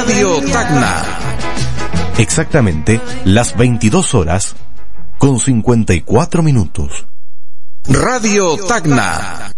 Radio Tacna. Exactamente las 22 horas con 54 minutos. Radio Tacna.